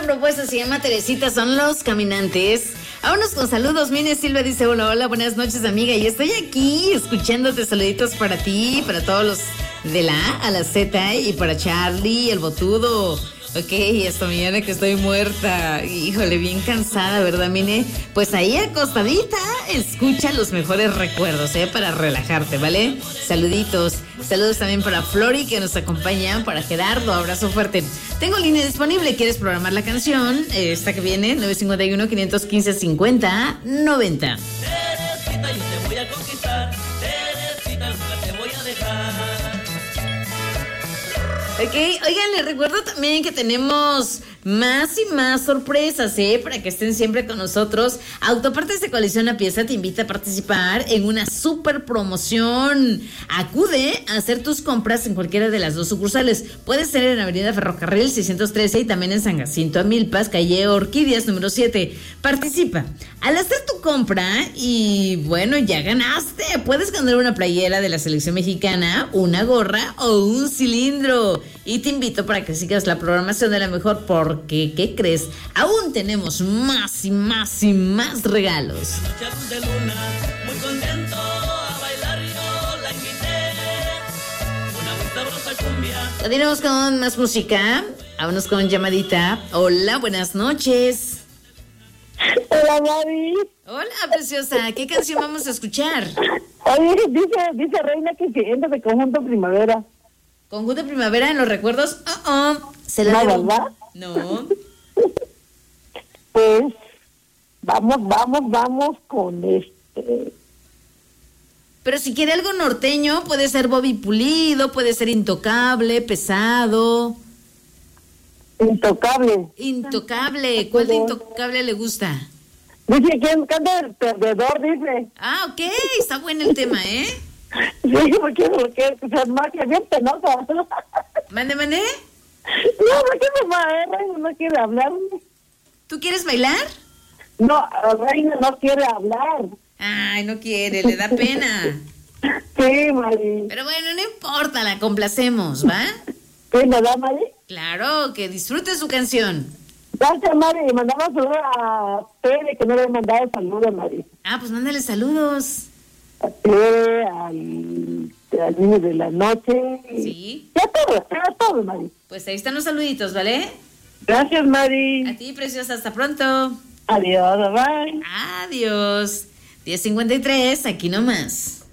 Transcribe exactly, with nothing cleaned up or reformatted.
propuesta se llama Teresita, son Los Caminantes. Vámonos con saludos. Mine Silva dice: hola, hola, buenas noches, amiga. Y estoy aquí escuchándote. Saluditos para ti, para todos los de la A a la Z y para Charlie, el botudo. Ok, esta mañana que estoy muerta. Híjole, bien cansada, ¿verdad, Mine? Pues ahí acostadita, escucha los mejores recuerdos, ¿eh? Para relajarte, ¿vale? Saluditos. Saludos también para Flori, que nos acompaña, para Gerardo, abrazo fuerte. Tengo línea disponible, ¿quieres programar la canción? Esta que viene, nueve cinco uno, cinco uno cinco, cincuenta, noventa. Teresita, yo te voy a conquistar. Teresita, nunca te voy a dejar. Ok, oigan, les recuerdo también que tenemos más y más sorpresas, ¿eh? Para que estén siempre con nosotros. Autopartes de Coalición La Pieza te invita a participar en una super promoción. Acude a hacer tus compras en cualquiera de las dos sucursales. Puede ser en Avenida Ferrocarril seiscientos trece y también en San Jacinto Amilpas, calle Orquídeas número siete. Participa. Al hacer tu compra y bueno, ya ganaste. Puedes ganar una playera de la selección mexicana, una gorra o un cilindro. Y te invito para que sigas la programación de La Mejor, porque, ¿qué crees? Aún tenemos más y más y más regalos. De luna, muy contento a bailar yo la invité. Una muy sabrosa cumbia. Continuamos con más música. Vámonos con llamadita. Hola, buenas noches. Hola, Mari. Hola, preciosa. ¿Qué canción vamos a escuchar? Oye, dice, dice Reina que siguiente de Conjunto Primavera. Conjunto Primavera en los recuerdos. Oh, oh. Se la No, debo. ¿verdad? No. Pues vamos, vamos, vamos con este. Pero si quiere algo norteño, puede ser Bobby Pulido, puede ser Intocable, Pesado. Intocable. Intocable. ¿Cuál de Intocable le gusta? Dice que canta el perdedor, dice. Ah, ok. Está bueno el tema, ¿eh? Sí, porque, porque se más que bien penosa. Mande, mande. No, porque mamá, Reina no quiere hablar. ¿Tú quieres bailar? No, Reina no quiere hablar. Ay, no quiere, le da pena. Sí, Mari. Pero bueno, no importa, la complacemos, ¿va? Sí, ¿verdad, Mari? Claro, que disfrute su canción. Gracias, Mari. Mandaba saludos a Pere, que no le he mandado saludos, Mari. Ah, pues mándale saludos. A Pere, al, al niño de la noche. Sí. Ya todo, ya todo, Mari. Pues ahí están los saluditos, ¿vale? Gracias, Mari. A ti, preciosa, hasta pronto. Adiós, bye. Adiós. diez cincuenta y tres, aquí nomás.